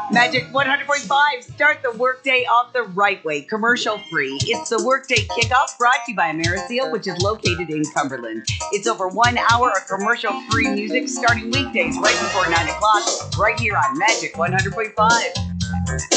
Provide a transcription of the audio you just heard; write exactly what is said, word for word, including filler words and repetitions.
Magic one hundred point five. Start the workday off the right way, commercial free. It's the Workday Kickoff brought to you by AmeriSeal, which is located in Cumberland. It's over one hour of commercial free music starting weekdays right before nine o'clock, right here on Magic one hundred point five.